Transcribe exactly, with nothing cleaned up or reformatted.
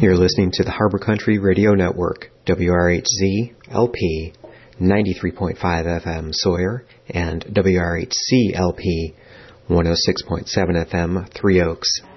You're listening to the Harbor Country Radio Network, W R H Z L P ninety-three point five F M Sawyer and W R H C L P one oh six point seven F M Three Oaks.